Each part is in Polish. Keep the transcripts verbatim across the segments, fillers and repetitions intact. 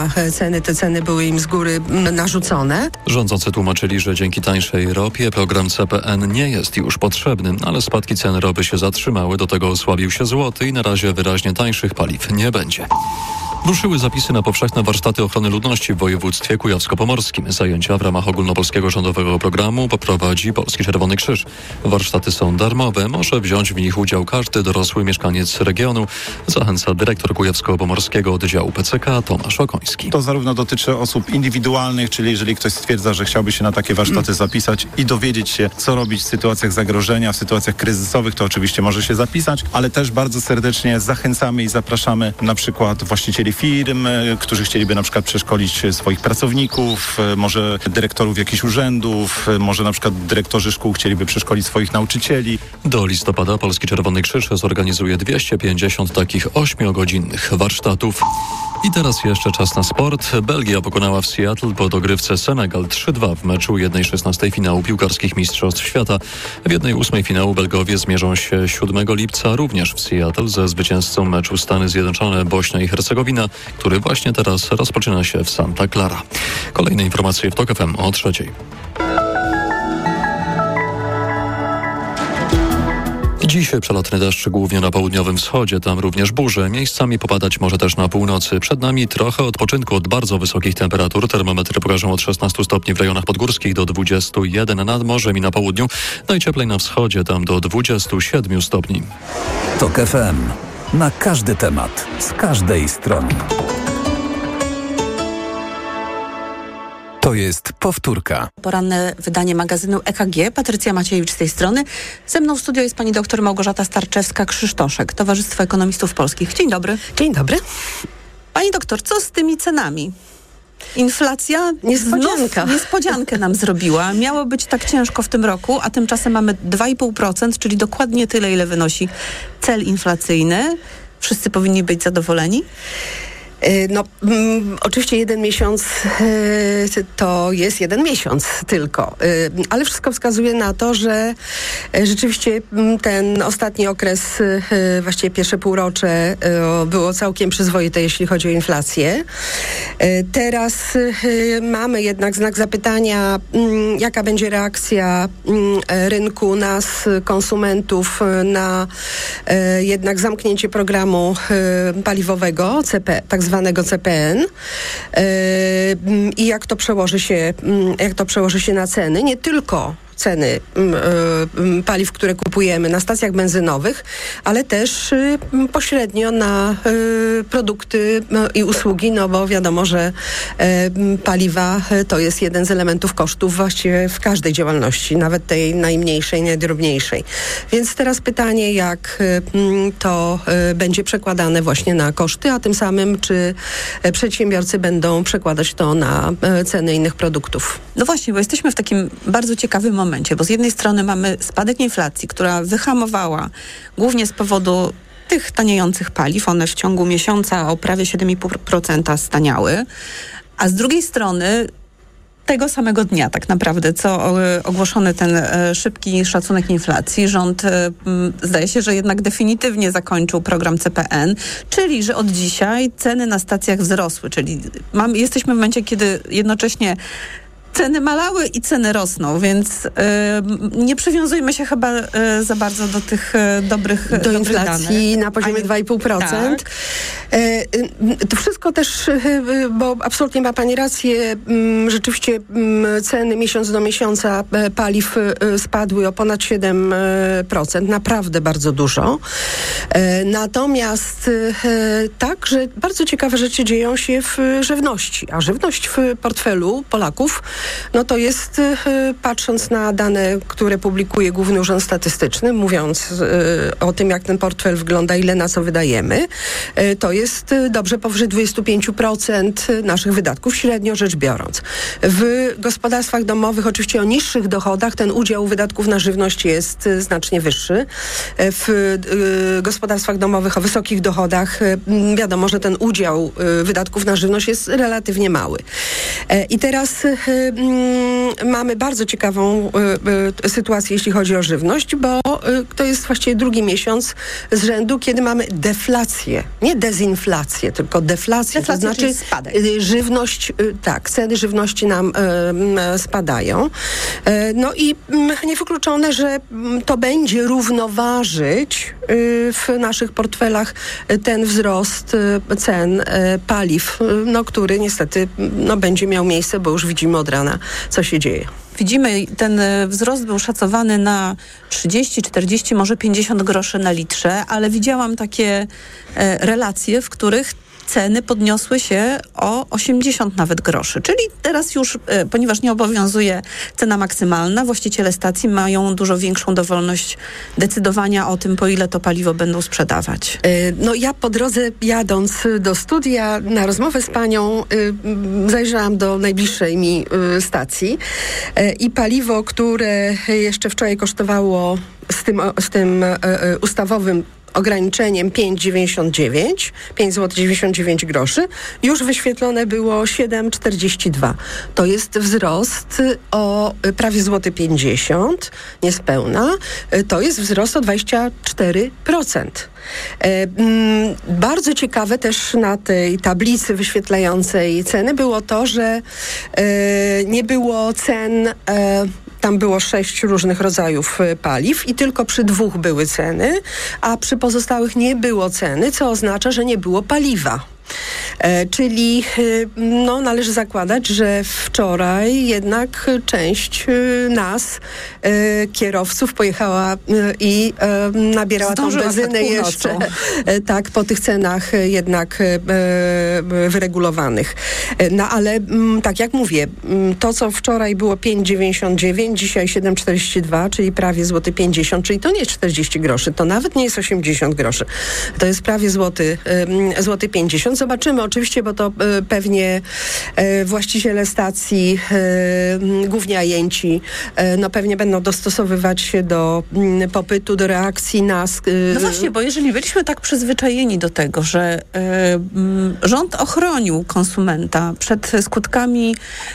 ceny, te ceny były im z góry narzucone. Rządzący tłumaczyli, że dzięki tańszej ropie program C P N nie jest już potrzebny, ale spadki cen ropy się zatrzymały, do tego osłabił się złoty i na razie wyraźnie tańszych paliw nie będzie. Ruszyły zapisy na powszechne warsztaty ochrony ludności w województwie kujawsko-pomorskim. Zajęcia w ramach ogólnopolskiego rządowego programu poprowadzi Polski Czerwony Krzyż. Warsztaty są darmowe, może wziąć w nich udział każdy dorosły mieszkaniec regionu. Zachęca dyrektor kujawsko-pomorskiego oddziału P C K Tomasz Okoński. To zarówno dotyczy osób indywidualnych, czyli jeżeli ktoś stwierdza, że chciałby się na takie warsztaty zapisać i dowiedzieć się, co robić w sytuacjach zagrożenia, w sytuacjach kryzysowych, to oczywiście może się zapisać, ale też bardzo serdecznie zachęcamy i zapraszamy na przykład właścicieli firm, którzy chcieliby na przykład przeszkolić swoich pracowników, może dyrektorów jakichś urzędów, może na przykład dyrektorzy szkół chcieliby przeszkolić swoich nauczycieli. Do listopada Polski Czerwony Krzyż zorganizuje dwieście pięćdziesiąt takich ośmiogodzinnych warsztatów. I teraz jeszcze czas na sport. Belgia pokonała w Seattle po dogrywce Senegal trzy dwa w meczu jednej szesnastej finału piłkarskich Mistrzostw Świata. W jednej ósmej finału Belgowie zmierzą się siódmego lipca również w Seattle ze zwycięzcą meczu Stany Zjednoczone Bośnia i Hercegowina, który właśnie teraz rozpoczyna się w Santa Clara. Kolejne informacje w TOK F M o trzeciej. Dziś przelotny deszcz głównie na południowym wschodzie, tam również burze. Miejscami popadać może też na północy. Przed nami trochę odpoczynku od bardzo wysokich temperatur. Termometry pokażą od szesnastu stopni w rejonach podgórskich do dwudziestu jeden nad morzem i na południu. Najcieplej na wschodzie, tam do dwudziestu siedmiu stopni. TOK F M. Na każdy temat, z każdej strony. To jest powtórka. Poranne wydanie magazynu E K G. Patrycja Maciejewicz z tej strony. Ze mną w studio jest pani doktor Małgorzata Starczewska-Krzysztoszek, Towarzystwo Ekonomistów Polskich. Dzień dobry. Dzień dobry. Pani doktor, co z tymi cenami? Inflacja Niespodzianka. znów niespodziankę nam zrobiła. Miało być tak ciężko w tym roku, a tymczasem mamy dwa i pół procent, czyli dokładnie tyle, ile wynosi cel inflacyjny. Wszyscy powinni być zadowoleni? No, mm, oczywiście jeden miesiąc y, to jest jeden miesiąc tylko, y, ale wszystko wskazuje na to, że y, rzeczywiście y, ten ostatni okres, y, właściwie pierwsze półrocze y, było całkiem przyzwoite, jeśli chodzi o inflację. Y, teraz y, mamy jednak znak zapytania, y, jaka będzie reakcja y, rynku, nas, konsumentów, y, na y, jednak zamknięcie programu y, paliwowego, C P, tak zwanego C P N i jak to przełoży się, jak to przełoży się na ceny, nie tylko ceny y, paliw, które kupujemy na stacjach benzynowych, ale też y, pośrednio na y, produkty y, i usługi, no bo wiadomo, że y, paliwa y, to jest jeden z elementów kosztów właściwie w każdej działalności, nawet tej najmniejszej, najdrobniejszej. Więc teraz pytanie, jak y, to y, będzie przekładane właśnie na koszty, a tym samym czy y, przedsiębiorcy będą przekładać to na y, ceny innych produktów. No właśnie, bo jesteśmy w takim bardzo ciekawym momencie. Bo z jednej strony mamy spadek inflacji, która wyhamowała głównie z powodu tych taniejących paliw. One w ciągu miesiąca o prawie siedem i pół procent staniały. A z drugiej strony tego samego dnia tak naprawdę, co ogłoszony ten e, szybki szacunek inflacji, rząd e, m, zdaje się, że jednak definitywnie zakończył program C P N, czyli że od dzisiaj ceny na stacjach wzrosły, czyli mam, jesteśmy w momencie, kiedy jednocześnie ceny malały i ceny rosną, więc y, nie przywiązujmy się chyba y, za bardzo do tych y, dobrych Do dobrych inflacji danych. na poziomie Ani... dwa i pół procent. Tak. Y, to wszystko też, y, bo absolutnie ma pani rację, y, rzeczywiście y, ceny miesiąc do miesiąca y, paliw y, spadły o ponad siedem procent. Naprawdę bardzo dużo. Y, natomiast y, tak, że bardzo ciekawe rzeczy dzieją się w żywności, a żywność w portfelu Polaków no to jest, y, patrząc na dane, które publikuje Główny Urząd Statystyczny, mówiąc y, o tym, jak ten portfel wygląda, ile na co wydajemy, y, to jest y, dobrze powyżej dwadzieścia pięć procent naszych wydatków, średnio rzecz biorąc. W gospodarstwach domowych, oczywiście o niższych dochodach, ten udział wydatków na żywność jest y, znacznie wyższy. Y, w y, gospodarstwach domowych o wysokich dochodach y, wiadomo, że ten udział y, wydatków na żywność jest relatywnie mały. Y, I teraz y, y, mamy bardzo ciekawą y, y, sytuację, jeśli chodzi o żywność, bo y, to jest właściwie drugi miesiąc z rzędu, kiedy mamy deflację. Nie dezinflację, tylko deflację. Deflację, to znaczy spadek. y, żywność, y, tak, ceny żywności nam y, y, spadają. Y, no i y, niewykluczone, że y, to będzie równoważyć y, w naszych portfelach y, ten wzrost y, cen y, paliw, y, no, który niestety no, będzie miał miejsce, bo już widzimy od rana, co się dzieje. Widzimy, ten wzrost był szacowany na trzydzieści, czterdzieści, może pięćdziesiąt groszy na litrze, ale widziałam takie e, relacje, w których ceny podniosły się o osiemdziesiąt nawet groszy. Czyli teraz już, e, ponieważ nie obowiązuje cena maksymalna, właściciele stacji mają dużo większą dowolność decydowania o tym, po ile to paliwo będą sprzedawać. E, no ja po drodze jadąc do studia na rozmowę z panią e, zajrzałam do najbliższej mi e, stacji e, i paliwo, które jeszcze wczoraj kosztowało z tym, z tym e, e, ustawowym ograniczeniem pięć dziewięćdziesiąt dziewięć, pięć złotych dziewięćdziesiąt dziewięć groszy, już wyświetlone było siedem czterdzieści dwa. To jest wzrost o prawie złoty pięćdziesiąt, niespełna. To jest wzrost o dwadzieścia cztery procent. E, m, bardzo ciekawe też na tej tablicy wyświetlającej ceny było to, że e, nie było cen e, tam było sześć różnych rodzajów paliw i tylko przy dwóch były ceny, a przy pozostałych nie było ceny, co oznacza, że nie było paliwa. E, czyli no, należy zakładać, że wczoraj jednak część e, nas, e, kierowców, pojechała e, i e, nabierała tą benzynę jeszcze e, tak, po tych cenach e, jednak e, wyregulowanych. E, no ale m, tak jak mówię, m, to co wczoraj było pięć dziewięćdziesiąt dziewięć, dzisiaj siedem czterdzieści dwa, czyli prawie złoty pięćdziesiąt, czyli to nie jest czterdzieści groszy, to nawet nie jest osiemdziesiąt groszy. To jest prawie złoty, e, złoty pięćdziesiąt. Zobaczymy oczywiście, bo to e, pewnie e, właściciele stacji, e, głównie ajenci, e, no pewnie będą dostosowywać się do m, popytu, do reakcji nas. E, no właśnie, bo jeżeli byliśmy tak przyzwyczajeni do tego, że e, m, rząd ochronił konsumenta przed skutkami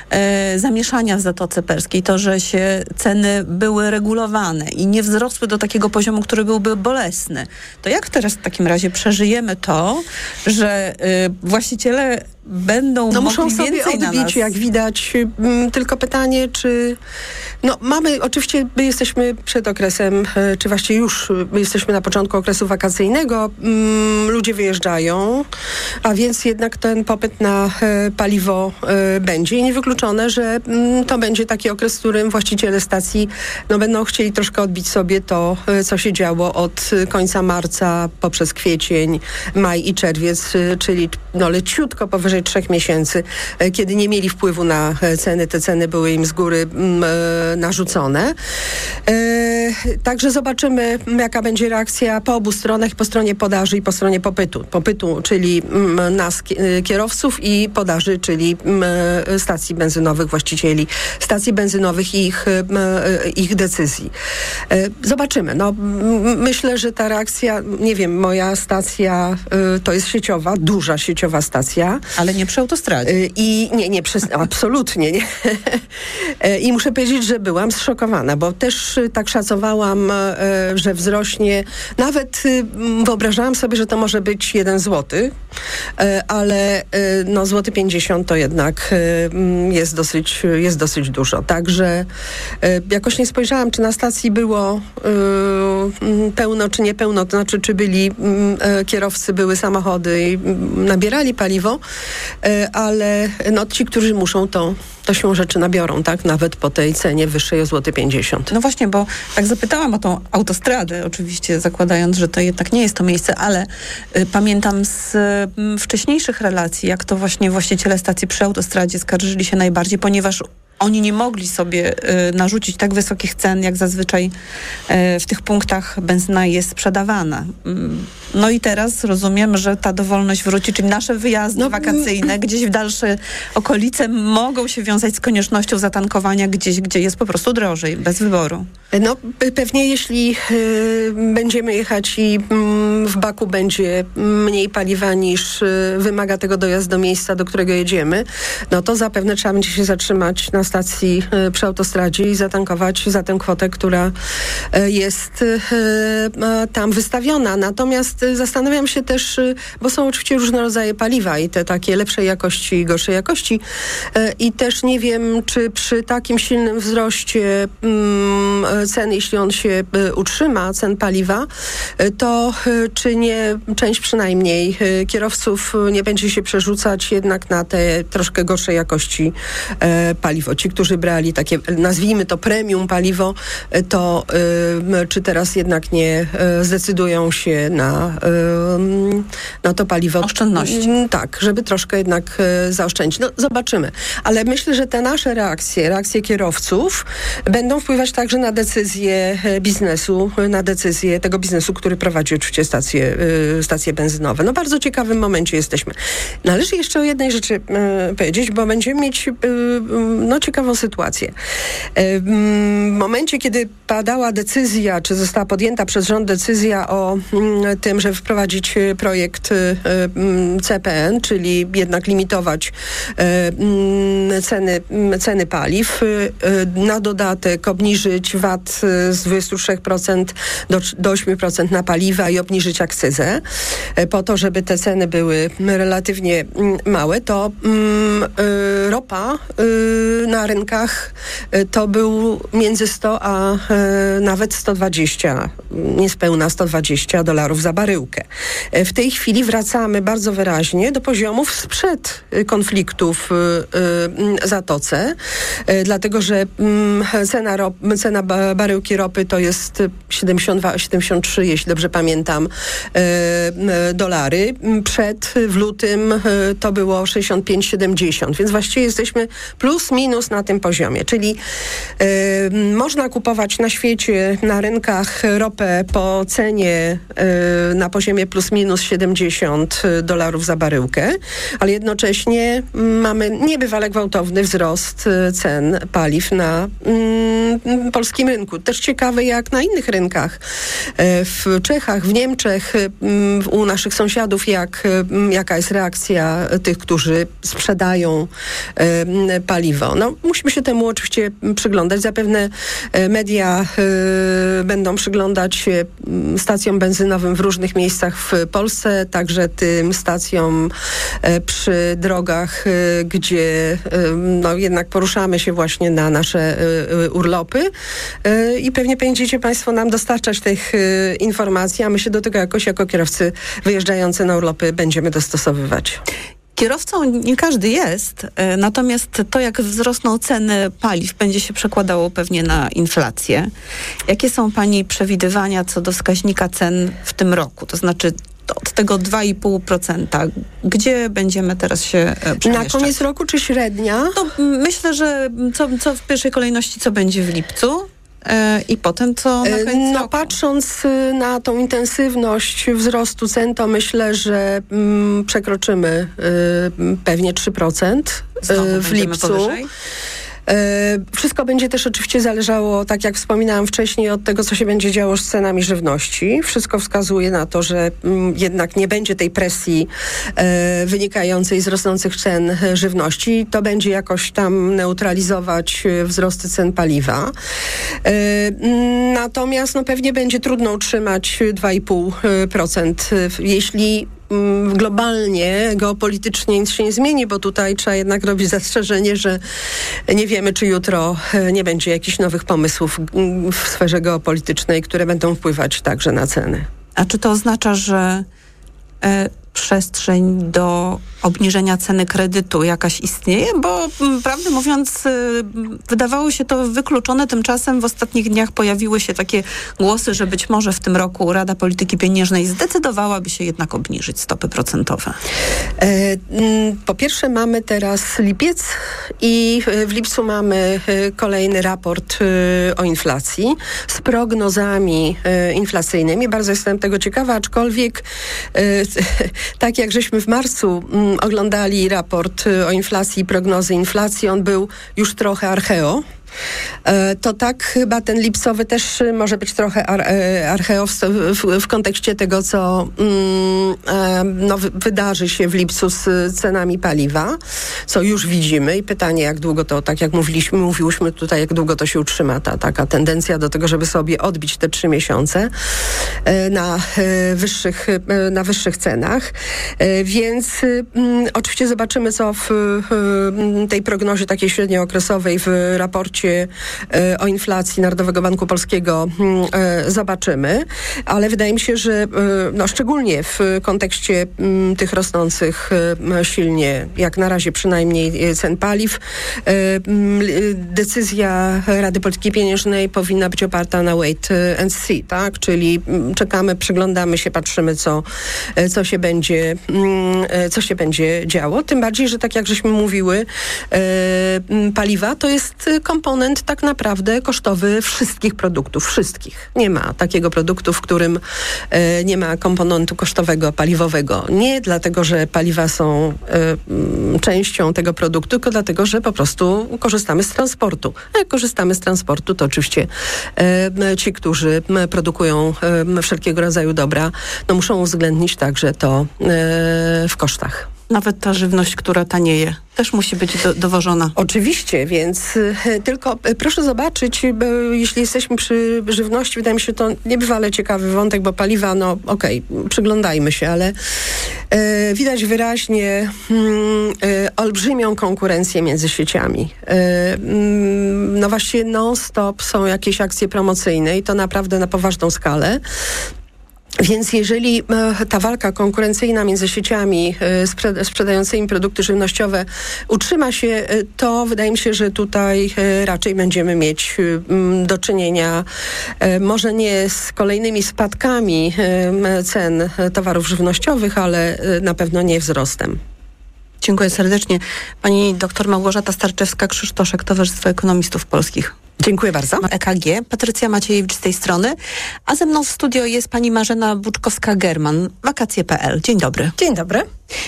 e, zamieszania w Zatoce Perskiej, to, że się ceny były regulowane i nie wzrosły do takiego poziomu, który byłby bolesny, to jak teraz w takim razie przeżyjemy to, że e, właściciele będą no, mogli muszą sobie więcej na nas... odbić, jak widać. M, tylko pytanie, czy... No mamy, oczywiście my jesteśmy przed okresem, e, czy właściwie już my jesteśmy na początku okresu wakacyjnego. M, ludzie wyjeżdżają, a więc jednak ten popyt na e, paliwo e, będzie. I niewykluczone, że m, to będzie taki okres, w którym właściciele stacji no, będą chcieli troszkę odbić sobie to, e, co się działo od końca marca poprzez kwiecień, maj i czerwiec, e, czyli no, leciutko powyżej trzech miesięcy, e, kiedy nie mieli wpływu na e, ceny. Te ceny były im z góry m, e, narzucone. E, także zobaczymy, jaka będzie reakcja po obu stronach, po stronie podaży i po stronie popytu. Popytu, czyli m, nas, kierowców, i podaży, czyli m, stacji benzynowych, właścicieli stacji benzynowych i ich, m, ich decyzji. E, zobaczymy. No, m, myślę, że ta reakcja, nie wiem, moja stacja y, to jest sieciowa, duża sieciowa stacja. Ale nie przy autostradzie. Y, I nie, nie, przy, absolutnie nie. I muszę powiedzieć, że byłam zszokowana, bo też y, tak szacowałam, y, że wzrośnie. Nawet y, wyobrażałam sobie, że to może być jeden złoty, y, ale y, no złoty pięćdziesiąt to jednak y, jest dosyć, jest dosyć dużo. Także y, jakoś nie spojrzałam, czy na stacji było y, pełno, czy nie pełno, to znaczy, czy byli y, kierowcy, były samochody i y, nabierali paliwo, y, ale no, ci, którzy muszą, to to siłą rzeczy nabiorą, tak? Nawet po tej cenie wyższej o złoty pięćdziesiąt. No właśnie, bo tak zapytałam o tą autostradę, oczywiście zakładając, że to jednak nie jest to miejsce, ale y, pamiętam z y, wcześniejszych relacji, jak to właśnie właściciele stacji przy autostradzie skarżyli się najbardziej, ponieważ oni nie mogli sobie y, narzucić tak wysokich cen, jak zazwyczaj y, w tych punktach benzyna jest sprzedawana. Y, no i teraz rozumiem, że ta dowolność wróci, czyli nasze wyjazdy no, wakacyjne m- gdzieś w dalsze okolice mogą się wiązać z koniecznością zatankowania gdzieś, gdzie jest po prostu drożej, bez wyboru. No pewnie jeśli y, będziemy jechać i y, w baku będzie mniej paliwa niż y, wymaga tego dojazd do miejsca, do którego jedziemy, no to zapewne trzeba będzie się zatrzymać na stacji przy autostradzie i zatankować za tę kwotę, która jest tam wystawiona. Natomiast zastanawiam się też, bo są oczywiście różne rodzaje paliwa i te takie lepszej jakości i gorszej jakości i też nie wiem, czy przy takim silnym wzroście cen, jeśli on się utrzyma, cen paliwa, to czy nie część przynajmniej kierowców nie będzie się przerzucać jednak na te troszkę gorszej jakości e, paliwo. Ci, którzy brali takie, nazwijmy to premium paliwo, e, to e, czy teraz jednak nie e, zdecydują się na, e, na to paliwo. Oszczędności. M, tak, żeby troszkę jednak e, zaoszczędzić. No zobaczymy. Ale myślę, że te nasze reakcje, reakcje kierowców będą wpływać także na decyzje biznesu, na decyzje tego biznesu, który prowadzi oczywiście stacje, e, stacje benzynowe. No bardzo ciekawym momencie jesteśmy. Należy jeszcze o jednej rzeczy e, powiedzieć, bo będziemy mieć e, no, ciekawą sytuację. E, w momencie, kiedy padała decyzja, czy została podjęta przez rząd decyzja o m, tym, żeby wprowadzić projekt e, C P N, czyli jednak limitować e, m, ceny, m, ceny paliw, e, na dodatek obniżyć V A T z dwudziestu trzech procent do, do ośmiu procent na paliwa i obniżyć akcyzę, e, po to, żeby te ceny były relatywnie małe, to mm, y, ropa y, na rynkach y, to był między sto a y, nawet sto dwadzieścia, niespełna sto dwadzieścia dolarów za baryłkę. Y, w tej chwili wracamy bardzo wyraźnie do poziomów sprzed y, konfliktów y, y, Zatoce, y, dlatego że y, cena, rop, cena ba, baryłki ropy to jest siedemdziesiąt dwa, siedemdziesiąt trzy, jeśli dobrze pamiętam, y, y, dolary. Przed w lutym to było sześćdziesiąt pięć siedemdziesiąt, więc właściwie jesteśmy plus minus na tym poziomie, czyli y, można kupować na świecie, na rynkach ropę po cenie y, na poziomie plus minus siedemdziesiąt dolarów za baryłkę, ale jednocześnie y, mamy niebywale gwałtowny wzrost y, cen paliw na y, polskim rynku. Też ciekawe jak na innych rynkach. Y, w Czechach, w Niemczech, y, u naszych sąsiadów, jak jaka jest reakcja tych, którzy sprzedają y, paliwo. No, musimy się temu oczywiście przyglądać. Zapewne y, media y, będą przyglądać się stacjom benzynowym w różnych miejscach w Polsce, także tym stacjom y, przy drogach, y, gdzie y, no, jednak poruszamy się właśnie na nasze y, urlopy y, i pewnie będziecie Państwo nam dostarczać tych y, informacji, a my się do tego jakoś jako kierowcy wyjeżdżający na urlopy będziemy dostosowywać. Kierowcą nie każdy jest, natomiast to, jak wzrosną ceny paliw, będzie się przekładało pewnie na inflację. Jakie są Pani przewidywania co do wskaźnika cen w tym roku? To znaczy od tego dwa i pół procent. Gdzie będziemy teraz się przemieszczać? Na koniec roku czy średnia? To myślę, że co, co w pierwszej kolejności, co będzie w lipcu? I potem co na koniec No roku? patrząc na tą intensywność wzrostu cen, to myślę, że mm, przekroczymy y, pewnie trzy procent y, w lipcu. Powyżej? Wszystko będzie też oczywiście zależało, tak jak wspominałam wcześniej, od tego, co się będzie działo z cenami żywności. Wszystko wskazuje na to, że mm, jednak nie będzie tej presji e, wynikającej z rosnących cen żywności. To będzie jakoś tam neutralizować wzrosty cen paliwa. E, natomiast no, pewnie będzie trudno utrzymać dwa i pół procent, jeśli globalnie, geopolitycznie nic się nie zmieni, bo tutaj trzeba jednak robić zastrzeżenie, że nie wiemy, czy jutro nie będzie jakichś nowych pomysłów w sferze geopolitycznej, które będą wpływać także na ceny. A czy to oznacza, że e, przestrzeń do obniżenia ceny kredytu jakaś istnieje? Bo m, prawdę mówiąc, y, wydawało się to wykluczone. Tymczasem w ostatnich dniach pojawiły się takie głosy, że być może w tym roku Rada Polityki Pieniężnej zdecydowałaby się jednak obniżyć stopy procentowe. E, po pierwsze mamy teraz lipiec i w lipcu mamy kolejny raport o inflacji z prognozami inflacyjnymi. Bardzo jestem tego ciekawa, aczkolwiek tak jak żeśmy w marcu oglądali raport o inflacji i prognozy inflacji, on był już trochę archeo. To tak chyba ten lipcowy też może być trochę ar- archeos w, w kontekście tego, co mm, no, wydarzy się w lipcu z cenami paliwa, co już widzimy i pytanie, jak długo to, tak jak mówiliśmy, mówiłyśmy tutaj, jak długo to się utrzyma, ta taka tendencja do tego, żeby sobie odbić te trzy miesiące na wyższych, na wyższych cenach. Więc mm, oczywiście zobaczymy, co w, w tej prognozie takiej średniookresowej w raporcie o inflacji Narodowego Banku Polskiego zobaczymy, ale wydaje mi się, że no, szczególnie w kontekście tych rosnących silnie, jak na razie przynajmniej, cen paliw, decyzja Rady Polityki Pieniężnej powinna być oparta na wait and see, tak? Czyli czekamy, przyglądamy się, patrzymy, co, co się będzie, co się będzie działo. Tym bardziej, że tak jak żeśmy mówiły, paliwa to jest komponent tak naprawdę kosztowy wszystkich produktów, wszystkich. Nie ma takiego produktu, w którym e, nie ma komponentu kosztowego paliwowego. Nie dlatego, że paliwa są e, częścią tego produktu, tylko dlatego, że po prostu korzystamy z transportu. A jak korzystamy z transportu, to oczywiście e, ci, którzy produkują e, wszelkiego rodzaju dobra, no muszą uwzględnić także to e, w kosztach. Nawet ta żywność, która tanieje, też musi być do, dowożona. Oczywiście, więc y, tylko y, proszę zobaczyć, bo jeśli jesteśmy przy żywności, wydaje mi się to niebywale ciekawy wątek, bo paliwa, no okej, okay, przyglądajmy się, ale y, widać wyraźnie y, y, olbrzymią konkurencję między sieciami. Y, y, no właściwie non-stop są jakieś akcje promocyjne i to naprawdę na poważną skalę. Więc jeżeli e, ta walka konkurencyjna między sieciami e, sprzed, sprzedającymi produkty żywnościowe utrzyma się, e, to wydaje mi się, że tutaj e, raczej będziemy mieć e, do czynienia e, może nie z kolejnymi spadkami e, cen towarów żywnościowych, ale e, na pewno nie wzrostem. Dziękuję serdecznie. Pani doktor Małgorzata Starczewska-Krzysztoszek, Towarzystwo Ekonomistów Polskich. Dziękuję bardzo. E K G, Patrycja Maciejewicz z tej strony, a ze mną w studio jest pani Marzena Buczkowska-German, wakacje kropka p l. Dzień dobry. Dzień dobry.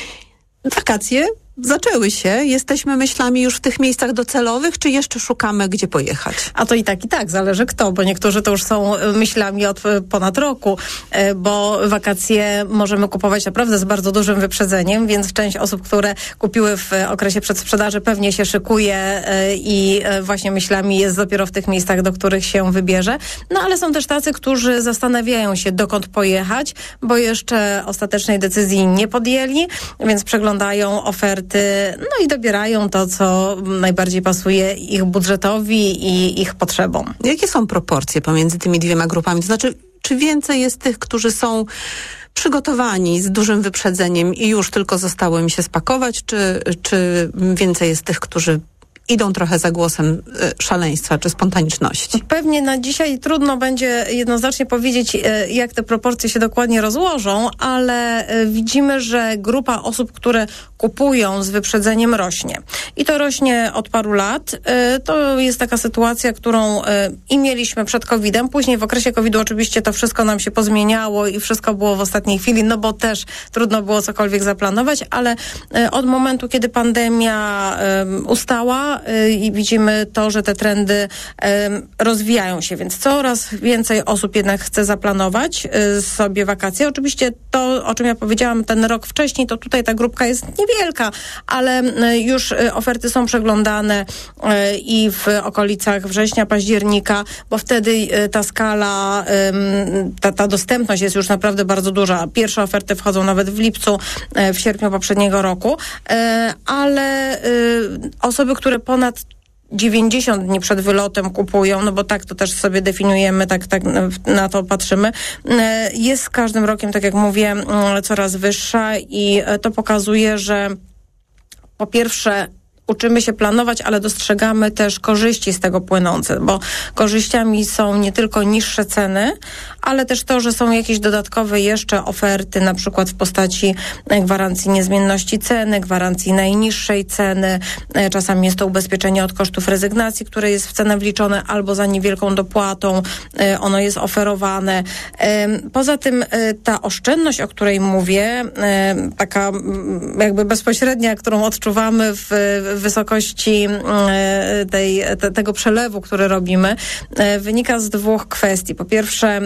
Wakacje zaczęły się. Jesteśmy myślami już w tych miejscach docelowych, czy jeszcze szukamy, gdzie pojechać? A to i tak, i tak. Zależy kto, bo niektórzy to już są myślami od ponad roku, bo wakacje możemy kupować naprawdę z bardzo dużym wyprzedzeniem, więc część osób, które kupiły w okresie przedsprzedaży, pewnie się szykuje i właśnie myślami jest dopiero w tych miejscach, do których się wybierze. No ale są też tacy, którzy zastanawiają się, dokąd pojechać, bo jeszcze ostatecznej decyzji nie podjęli, więc przeglądają oferty, no i dobierają to, co najbardziej pasuje ich budżetowi i ich potrzebom. Jakie są proporcje pomiędzy tymi dwiema grupami? To znaczy, czy więcej jest tych, którzy są przygotowani z dużym wyprzedzeniem i już tylko zostało im się spakować, czy, czy więcej jest tych, którzy idą trochę za głosem szaleństwa czy spontaniczności? Pewnie na dzisiaj trudno będzie jednoznacznie powiedzieć, jak te proporcje się dokładnie rozłożą, ale widzimy, że grupa osób, które kupują z wyprzedzeniem, rośnie. I to rośnie od paru lat. To jest taka sytuacja, którą i mieliśmy przed kowidem. Później w okresie kowidu oczywiście to wszystko nam się pozmieniało i wszystko było w ostatniej chwili, no bo też trudno było cokolwiek zaplanować, ale od momentu, kiedy pandemia ustała, i widzimy to, że te trendy um, rozwijają się, więc coraz więcej osób jednak chce zaplanować y, sobie wakacje. Oczywiście to, o czym ja powiedziałam ten rok wcześniej, to tutaj ta grupka jest niewielka, ale y, już y, oferty są przeglądane y, i w okolicach września, października, bo wtedy y, ta skala, y, ta, ta dostępność jest już naprawdę bardzo duża. Pierwsze oferty wchodzą nawet w lipcu, y, w sierpniu poprzedniego roku, y, ale y, osoby, które ponad dziewięćdziesiąt dni przed wylotem kupują, no bo tak to też sobie definiujemy, tak, tak na to patrzymy, jest z każdym rokiem, tak jak mówię, coraz wyższa i to pokazuje, że po pierwsze uczymy się planować, ale dostrzegamy też korzyści z tego płynące, bo korzyściami są nie tylko niższe ceny, ale też to, że są jakieś dodatkowe jeszcze oferty, na przykład w postaci gwarancji niezmienności ceny, gwarancji najniższej ceny. Czasami jest to ubezpieczenie od kosztów rezygnacji, które jest w cenę wliczone albo za niewielką dopłatą. Ono jest oferowane. Poza tym ta oszczędność, o której mówię, taka jakby bezpośrednia, którą odczuwamy w wysokości tej, te, tego przelewu, który robimy, wynika z dwóch kwestii. Po pierwsze,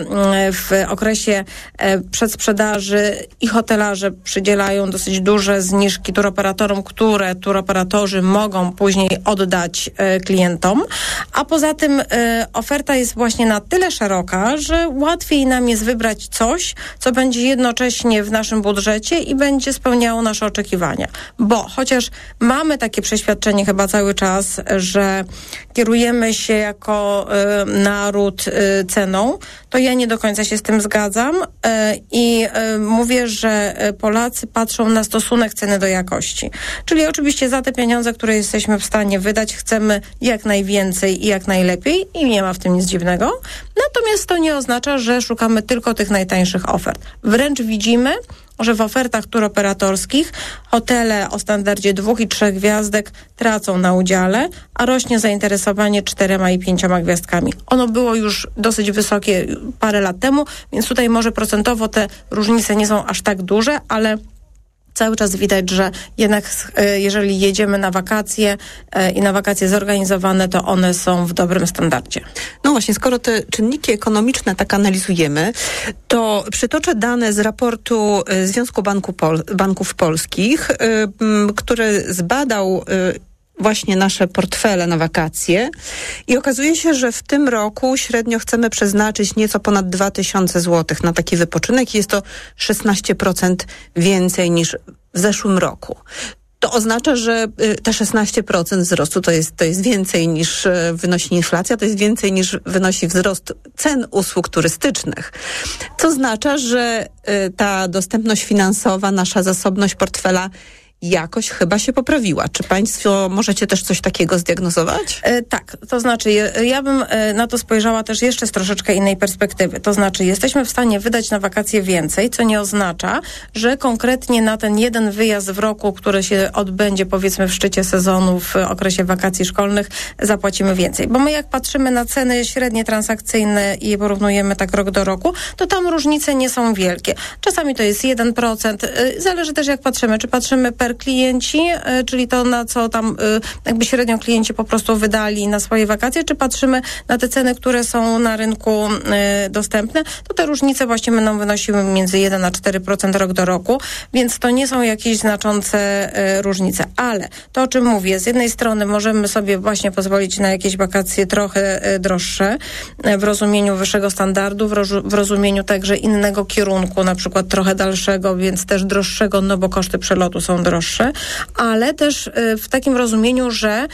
w okresie przedsprzedaży i hotelarze przydzielają dosyć duże zniżki turoperatorom, które turoperatorzy mogą później oddać klientom, a poza tym oferta jest właśnie na tyle szeroka, że łatwiej nam jest wybrać coś, co będzie jednocześnie w naszym budżecie i będzie spełniało nasze oczekiwania. Bo chociaż mamy takie przeświadczenie chyba cały czas, że kierujemy się jako y, naród y, ceną, to ja nie do końca się z tym zgadzam y, i y, mówię, że Polacy patrzą na stosunek ceny do jakości. Czyli oczywiście za te pieniądze, które jesteśmy w stanie wydać, chcemy jak najwięcej i jak najlepiej i nie ma w tym nic dziwnego. Natomiast to nie oznacza, że szukamy tylko tych najtańszych ofert. Wręcz widzimy, że w ofertach turoperatorskich hotele o standardzie dwóch i trzech gwiazdek tracą na udziale, a rośnie zainteresowanie czterema i pięcioma gwiazdkami. Ono było już dosyć wysokie parę lat temu, więc tutaj może procentowo te różnice nie są aż tak duże, ale cały czas widać, że jednak jeżeli jedziemy na wakacje i na wakacje zorganizowane, to one są w dobrym standardzie. No właśnie, skoro te czynniki ekonomiczne tak analizujemy, to przytoczę dane z raportu Związku Banku Pol- Banków Polskich, yy, który zbadał yy, właśnie nasze portfele na wakacje i okazuje się, że w tym roku średnio chcemy przeznaczyć nieco ponad dwa tysiące złotych na taki wypoczynek i jest to szesnaście procent więcej niż w zeszłym roku. To oznacza, że te szesnaście procent wzrostu to jest, to jest więcej niż wynosi inflacja, to jest więcej niż wynosi wzrost cen usług turystycznych. Co oznacza, że ta dostępność finansowa, nasza zasobność portfela jakoś chyba się poprawiła. Czy państwo możecie też coś takiego zdiagnozować? E, tak, to znaczy ja bym na to spojrzała też jeszcze z troszeczkę innej perspektywy. To znaczy jesteśmy w stanie wydać na wakacje więcej, co nie oznacza, że konkretnie na ten jeden wyjazd w roku, który się odbędzie powiedzmy w szczycie sezonu w okresie wakacji szkolnych, zapłacimy więcej. Bo my jak patrzymy na ceny średnie transakcyjne i je porównujemy tak rok do roku, to tam różnice nie są wielkie. Czasami to jest jeden procent. Zależy też jak patrzymy. Czy patrzymy per klienci, czyli to na co tam jakby średnio klienci po prostu wydali na swoje wakacje, czy patrzymy na te ceny, które są na rynku dostępne, to te różnice właśnie będą wynosiły między jeden a cztery procent rok do roku, więc to nie są jakieś znaczące różnice. Ale to, o czym mówię, z jednej strony możemy sobie właśnie pozwolić na jakieś wakacje trochę droższe, w rozumieniu wyższego standardu, w, rozu- w rozumieniu także innego kierunku, na przykład trochę dalszego, więc też droższego, no bo koszty przelotu są droższe, ale też w takim rozumieniu, że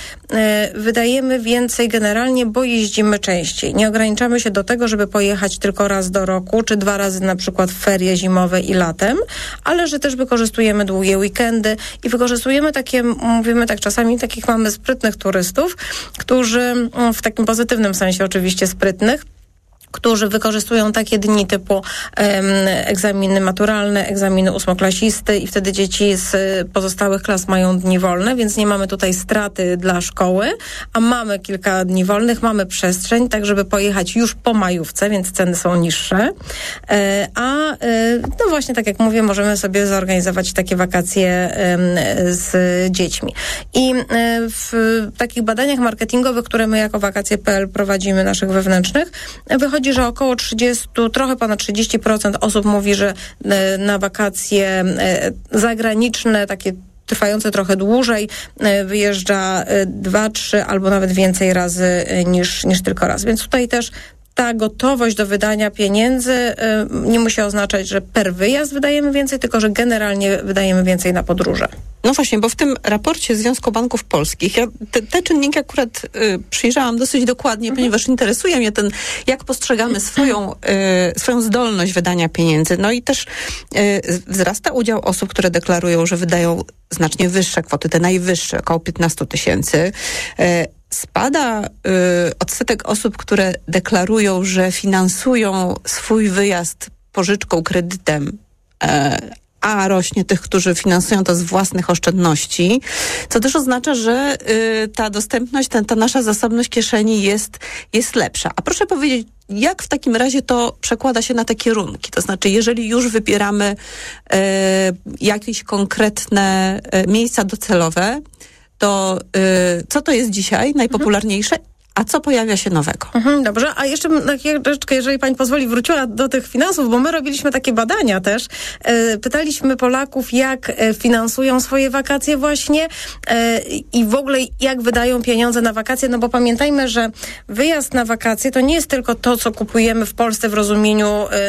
wydajemy więcej generalnie, bo jeździmy częściej. Nie ograniczamy się do tego, żeby pojechać tylko raz do roku, czy dwa razy na przykład w ferie zimowe i latem, ale że też wykorzystujemy długie weekendy i wykorzystujemy takie, mówimy tak czasami, takich mamy sprytnych turystów, którzy w takim pozytywnym sensie oczywiście sprytnych, którzy wykorzystują takie dni typu um, egzaminy maturalne, egzaminy ósmoklasisty i wtedy dzieci z pozostałych klas mają dni wolne, więc nie mamy tutaj straty dla szkoły, a mamy kilka dni wolnych, mamy przestrzeń, tak żeby pojechać już po majówce, więc ceny są niższe. E, a e, no właśnie, tak jak mówię, możemy sobie zorganizować takie wakacje e, z dziećmi. I e, w takich badaniach marketingowych, które my jako wakacje kropka p l prowadzimy, naszych wewnętrznych, wychodzi Chodzi, że około trzydzieści, trochę ponad trzydzieści procent osób mówi, że na wakacje zagraniczne, takie trwające trochę dłużej, wyjeżdża dwa, trzy albo nawet więcej razy niż, niż tylko raz. Więc tutaj też ta gotowość do wydania pieniędzy y, nie musi oznaczać, że per wyjazd wydajemy więcej, tylko że generalnie wydajemy więcej na podróże. No właśnie, bo w tym raporcie Związku Banków Polskich, ja te, te czynniki akurat y, przyjrzałam dosyć dokładnie, mhm. ponieważ interesuje mnie ten, jak postrzegamy swoją, y, swoją zdolność wydania pieniędzy. No i też y, wzrasta udział osób, które deklarują, że wydają znacznie wyższe kwoty, te najwyższe, około piętnaście tysięcy. Y, Spada y, odsetek osób, które deklarują, że finansują swój wyjazd pożyczką, kredytem, y, a rośnie tych, którzy finansują to z własnych oszczędności, co też oznacza, że y, ta dostępność, ten, ta nasza zasobność kieszeni jest, jest lepsza. A proszę powiedzieć, jak w takim razie to przekłada się na te kierunki? To znaczy, jeżeli już wybieramy y, jakieś konkretne y, miejsca docelowe, to y, co to jest dzisiaj najpopularniejsze? A co pojawia się nowego? Mhm, dobrze, a jeszcze troszeczkę, jeżeli pani pozwoli, wróciła do tych finansów, bo my robiliśmy takie badania też. E, pytaliśmy Polaków, jak e, finansują swoje wakacje właśnie e, i w ogóle jak wydają pieniądze na wakacje, no bo pamiętajmy, że wyjazd na wakacje to nie jest tylko to, co kupujemy w Polsce w rozumieniu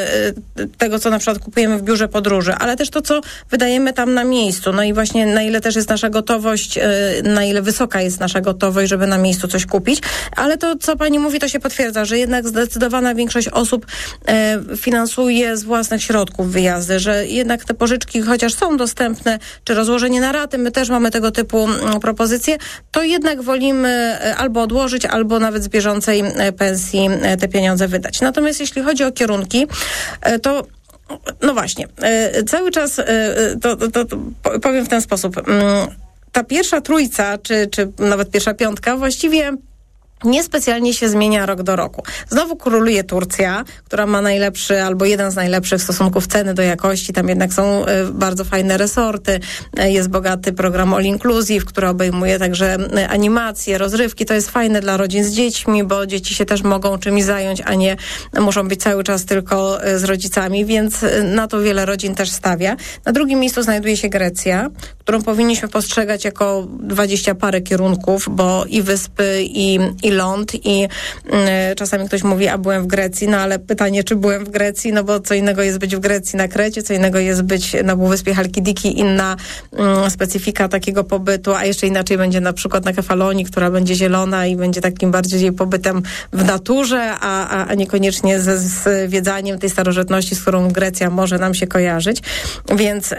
e, tego, co na przykład kupujemy w biurze podróży, ale też to, co wydajemy tam na miejscu. No i właśnie na ile też jest nasza gotowość, e, na ile wysoka jest nasza gotowość, żeby na miejscu coś kupić. Ale to, co pani mówi, to się potwierdza, że jednak zdecydowana większość osób e, finansuje z własnych środków wyjazdy, że jednak te pożyczki, chociaż są dostępne, czy rozłożenie na raty, my też mamy tego typu m, propozycje, to jednak wolimy e, albo odłożyć, albo nawet z bieżącej e, pensji e, te pieniądze wydać. Natomiast jeśli chodzi o kierunki, e, to no właśnie, e, cały czas e, to, to, to powiem w ten sposób. Mm, ta pierwsza trójca, czy, czy nawet pierwsza piątka właściwie niespecjalnie się zmienia rok do roku. Znowu króluje Turcja, która ma najlepszy albo jeden z najlepszych stosunków ceny do jakości. Tam jednak są y, bardzo fajne resorty. Y, jest bogaty program All Inclusive, który obejmuje także y, animacje, rozrywki. To jest fajne dla rodzin z dziećmi, bo dzieci się też mogą czymś zająć, a nie muszą być cały czas tylko y, z rodzicami, więc y, na to wiele rodzin też stawia. Na drugim miejscu znajduje się Grecja, którą powinniśmy postrzegać jako dwadzieścia parę kierunków, bo i wyspy, i, i ląd, i y, czasami ktoś mówi, a byłem w Grecji, no ale pytanie, czy byłem w Grecji, no bo co innego jest być w Grecji na Krecie, co innego jest być na Półwyspie Halkidiki, inna y, specyfika takiego pobytu, a jeszcze inaczej będzie na przykład na Kefalonii, która będzie zielona i będzie takim bardziej pobytem w naturze, a, a, a niekoniecznie ze zwiedzaniem tej starożytności, z którą Grecja może nam się kojarzyć. Więc... Y,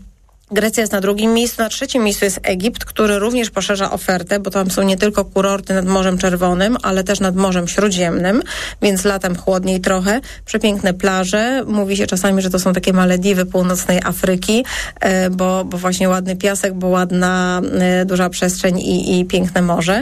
Grecja jest na drugim miejscu, na trzecim miejscu jest Egipt, który również poszerza ofertę, bo tam są nie tylko kurorty nad Morzem Czerwonym, ale też nad Morzem Śródziemnym, więc latem chłodniej trochę, przepiękne plaże. Mówi się czasami, że to są takie Malediwy północnej Afryki, bo, bo właśnie ładny piasek, bo ładna, duża przestrzeń i, i piękne morze.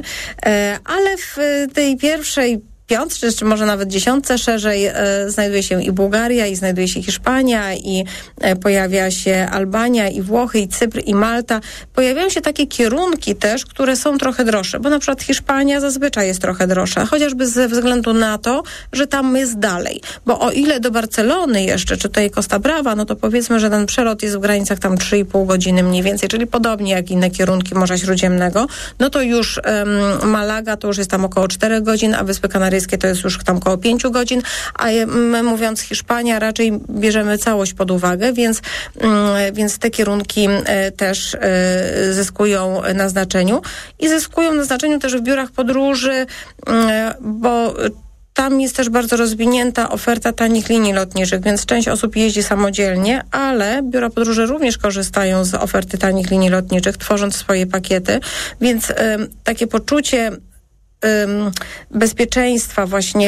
Ale w tej pierwszej piątce, czy może nawet dziesiątce szerzej, e, znajduje się i Bułgaria, i znajduje się Hiszpania, i e, pojawia się Albania, i Włochy, i Cypr, i Malta. Pojawiają się takie kierunki też, które są trochę droższe, bo na przykład Hiszpania zazwyczaj jest trochę droższa, chociażby ze względu na to, że tam jest dalej. Bo o ile do Barcelony jeszcze, czy tutaj Costa Brava, no to powiedzmy, że ten przelot jest w granicach tam trzy i pół godziny mniej więcej, czyli podobnie jak inne kierunki Morza Śródziemnego, no to już um, Malaga to już jest tam około czterech godzin, a Wyspy Kanaryjskie to jest już tam około pięciu godzin, a my, mówiąc Hiszpania, raczej bierzemy całość pod uwagę, więc, więc te kierunki też zyskują na znaczeniu i zyskują na znaczeniu też w biurach podróży, bo tam jest też bardzo rozwinięta oferta tanich linii lotniczych, więc część osób jeździ samodzielnie, ale biura podróży również korzystają z oferty tanich linii lotniczych, tworząc swoje pakiety, więc y, takie poczucie bezpieczeństwa, właśnie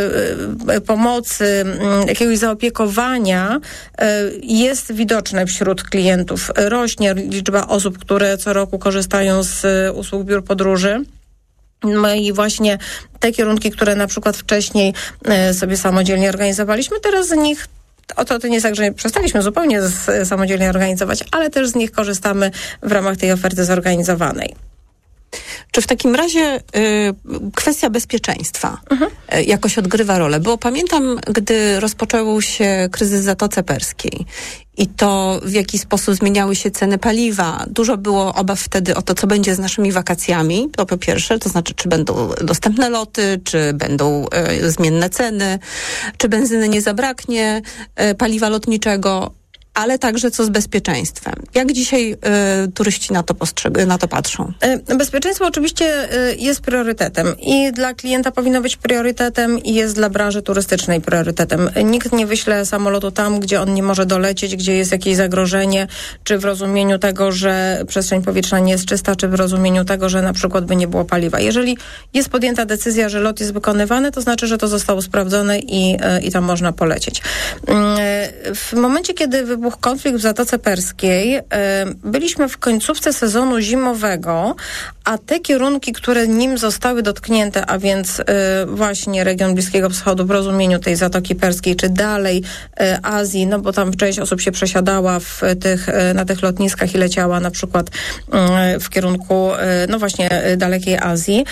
pomocy, jakiegoś zaopiekowania jest widoczne wśród klientów. Rośnie liczba osób, które co roku korzystają z usług biur podróży. No i właśnie te kierunki, które na przykład wcześniej sobie samodzielnie organizowaliśmy, teraz z nich O to, to nie jest tak, że przestaliśmy zupełnie z, samodzielnie organizować, ale też z nich korzystamy w ramach tej oferty zorganizowanej. Czy w takim razie y, kwestia bezpieczeństwa mhm. y, jakoś odgrywa rolę? Bo pamiętam, gdy rozpoczął się kryzys w Zatoce Perskiej i to, w jaki sposób zmieniały się ceny paliwa. Dużo było obaw wtedy o to, co będzie z naszymi wakacjami. To po pierwsze, to znaczy, czy będą dostępne loty, czy będą y, zmienne ceny, czy benzyny nie zabraknie, y, paliwa lotniczego, ale także co z bezpieczeństwem. Jak dzisiaj y, turyści na to postrzeg- na to patrzą? Bezpieczeństwo oczywiście y, jest priorytetem i dla klienta powinno być priorytetem i jest dla branży turystycznej priorytetem. Nikt nie wyśle samolotu tam, gdzie on nie może dolecieć, gdzie jest jakieś zagrożenie, czy w rozumieniu tego, że przestrzeń powietrzna nie jest czysta, czy w rozumieniu tego, że na przykład by nie było paliwa. Jeżeli jest podjęta decyzja, że lot jest wykonywany, to znaczy, że to zostało sprawdzone i, y, i tam można polecieć. Y, w momencie, kiedy wybuchła wybuchł konflikt w Zatoce Perskiej, byliśmy w końcówce sezonu zimowego, a te kierunki, które nim zostały dotknięte, a więc właśnie region Bliskiego Wschodu w rozumieniu tej Zatoki Perskiej, czy dalej Azji, no bo tam część osób się przesiadała w tych, na tych lotniskach i leciała na przykład w kierunku, no właśnie, dalekiej Azji.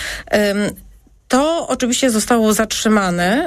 To oczywiście zostało zatrzymane.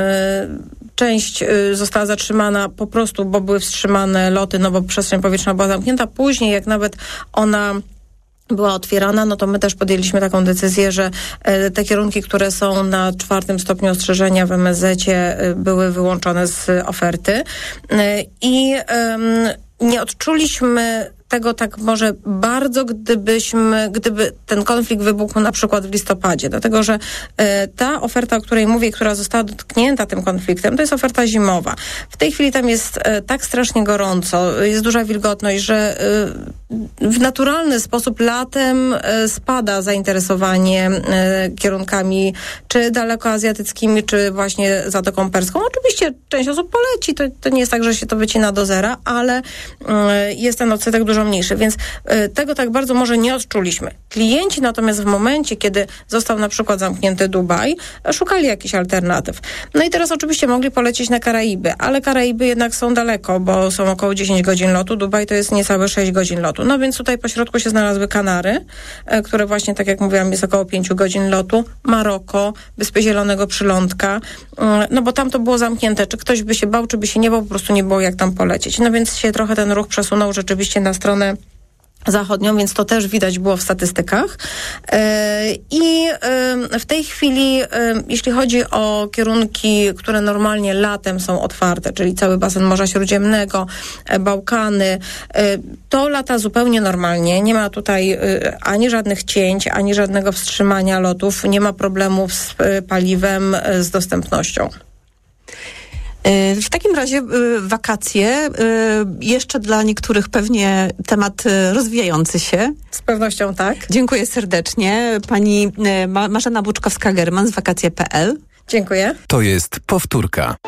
Część została zatrzymana po prostu, bo były wstrzymane loty, no bo przestrzeń powietrzna była zamknięta. Później, jak nawet ona była otwierana, no to my też podjęliśmy taką decyzję, że te kierunki, które są na czwartym stopniu ostrzeżenia w em es zecie, były wyłączone z oferty. I nie odczuliśmy tego tak może bardzo, gdybyśmy, gdyby ten konflikt wybuchł na przykład w listopadzie, dlatego że e, ta oferta, o której mówię, która została dotknięta tym konfliktem, to jest oferta zimowa. W tej chwili tam jest e, tak strasznie gorąco, jest duża wilgotność, że e, w naturalny sposób latem e, spada zainteresowanie e, kierunkami czy dalekoazjatyckimi, czy właśnie Zatoką Perską. Oczywiście część osób poleci, to, to nie jest tak, że się to wycina do zera, ale e, jest ten odsetek dużo mniejszy, więc y, tego tak bardzo może nie odczuliśmy. Klienci natomiast w momencie, kiedy został na przykład zamknięty Dubaj, szukali jakichś alternatyw. No i teraz oczywiście mogli polecieć na Karaiby, ale Karaiby jednak są daleko, bo są około dziesięć godzin lotu, Dubaj to jest niecałe sześć godzin lotu. No więc tutaj po środku się znalazły Kanary, y, które właśnie, tak jak mówiłam, jest około pięć godzin lotu, Maroko, Wyspy Zielonego Przylądka, y, no bo tam to było zamknięte. Czy ktoś by się bał, czy by się nie bał, po prostu nie było jak tam polecieć. No więc się trochę ten ruch przesunął rzeczywiście na stronę zachodnią, więc to też widać było w statystykach. I w tej chwili, jeśli chodzi o kierunki, które normalnie latem są otwarte, czyli cały basen Morza Śródziemnego, Bałkany, to lata zupełnie normalnie. Nie ma tutaj ani żadnych cięć, ani żadnego wstrzymania lotów, nie ma problemów z paliwem, z dostępnością. W takim razie wakacje, jeszcze dla niektórych pewnie temat rozwijający się. Z pewnością tak. Dziękuję serdecznie. Pani Marzena Buczkowska-German z wakacje kropka pe el. Dziękuję. To jest powtórka.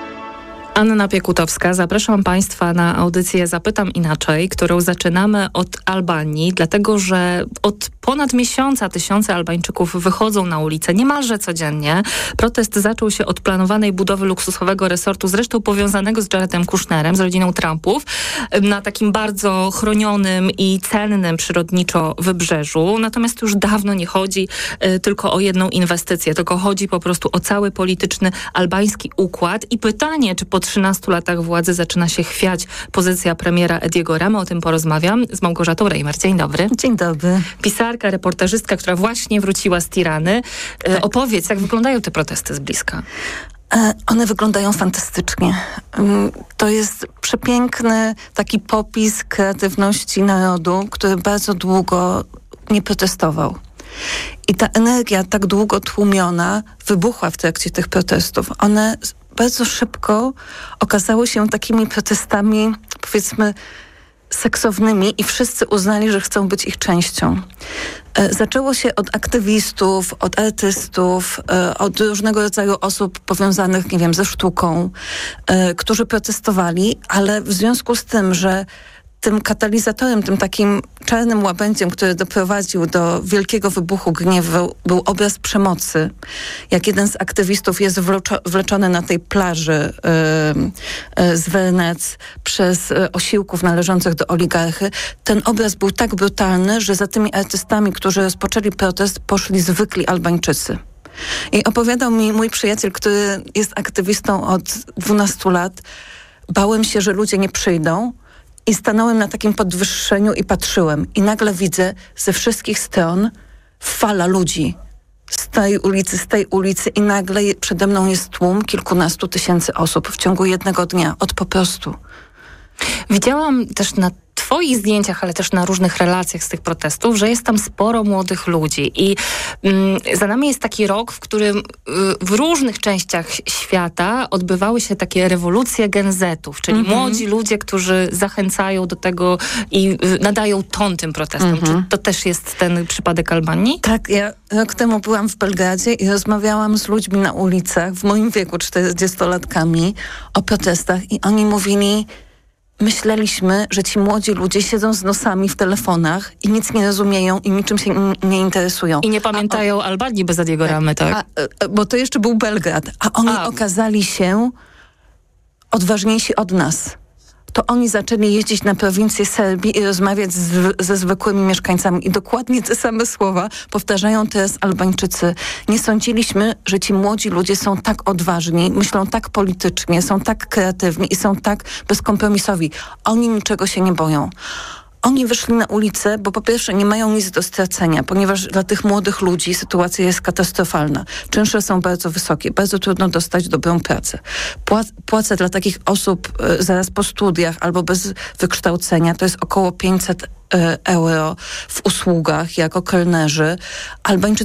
Anna Piekutowska. Zapraszam Państwa na audycję Zapytam Inaczej, którą zaczynamy od Albanii, dlatego że od ponad miesiąca tysiące Albańczyków wychodzą na ulicę niemalże codziennie. Protest zaczął się od planowanej budowy luksusowego resortu, zresztą powiązanego z Jaredem Kushnerem, z rodziną Trumpów, na takim bardzo chronionym i cennym przyrodniczo wybrzeżu. Natomiast już dawno nie chodzi y, tylko o jedną inwestycję, tylko chodzi po prostu o cały polityczny albański układ i pytanie, czy po trzynastu latach władzy zaczyna się chwiać pozycja premiera Ediego Ramy. O tym porozmawiam z Małgorzatą Reimer. Dzień dobry. Dzień dobry. Pisarka, reportażystka, która właśnie wróciła z Tirany. E, opowiedz, jak wyglądają te protesty z bliska? E, one wyglądają fantastycznie. To jest przepiękny taki popis kreatywności narodu, który bardzo długo nie protestował. I ta energia tak długo tłumiona wybuchła w trakcie tych protestów. One bardzo szybko okazały się takimi protestami, powiedzmy, seksownymi i wszyscy uznali, że chcą być ich częścią. E, zaczęło się od aktywistów, od artystów, e, od różnego rodzaju osób powiązanych, nie wiem, ze sztuką, e, którzy protestowali, ale w związku z tym, że tym katalizatorem, tym takim czarnym łabędziem, który doprowadził do wielkiego wybuchu gniewu, był obraz przemocy. Jak jeden z aktywistów jest wleczo- wleczony na tej plaży yy, yy, z Wernec przez yy, osiłków należących do oligarchy. Ten obraz był tak brutalny, że za tymi artystami, którzy rozpoczęli protest, poszli zwykli Albańczycy. I opowiadał mi mój przyjaciel, który jest aktywistą od dwunastu lat. Bałem się, że ludzie nie przyjdą. I stanąłem na takim podwyższeniu i patrzyłem. I nagle widzę ze wszystkich stron fala ludzi. Z tej ulicy, z tej ulicy i nagle przede mną jest tłum kilkunastu tysięcy osób w ciągu jednego dnia. Od po prostu. Widziałam też na twoich zdjęciach, ale też na różnych relacjach z tych protestów, że jest tam sporo młodych ludzi i mm, za nami jest taki rok, w którym y, w różnych częściach świata odbywały się takie rewolucje Gen Zetów, czyli mm-hmm. młodzi ludzie, którzy zachęcają do tego i y, nadają ton tym protestom. Mm-hmm. Czy to też jest ten przypadek Albanii? Tak, ja rok temu byłam w Belgradzie i rozmawiałam z ludźmi na ulicach w moim wieku, czterdziestolatkami, o protestach i oni mówili: myśleliśmy, że ci młodzi ludzie siedzą z nosami w telefonach i nic nie rozumieją i niczym się n- nie interesują. I nie pamiętają a, Albanii bez Adiego Ramy, tak? A, a, bo to jeszcze był Belgrad, a oni a. okazali się odważniejsi od nas. To oni zaczęli jeździć na prowincję Serbii i rozmawiać z, ze zwykłymi mieszkańcami. I dokładnie te same słowa powtarzają teraz Albańczycy. Nie sądziliśmy, że ci młodzi ludzie są tak odważni, myślą tak politycznie, są tak kreatywni i są tak bezkompromisowi. Oni niczego się nie boją. Oni wyszli na ulicę, bo po pierwsze nie mają nic do stracenia, ponieważ dla tych młodych ludzi sytuacja jest katastrofalna. Czynsze są bardzo wysokie, bardzo trudno dostać dobrą pracę. Płac- płace dla takich osób y, zaraz po studiach albo bez wykształcenia to jest około pięćset euro w usługach jako kelnerzy. Albańczycy